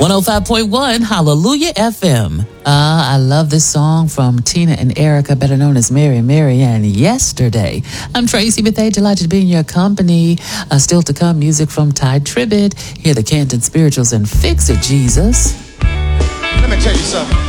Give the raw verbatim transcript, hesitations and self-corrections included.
one oh five point one Hallelujah F M. Uh, I love this song from Tina and Erica, better known as Mary and Marianne, Yesterday. I'm Tracy Bethea, delighted to be in your company. Uh, still to come, music from Ty Tribbett. Hear the Canton Spirituals and Fix It, Jesus. Let me tell you something.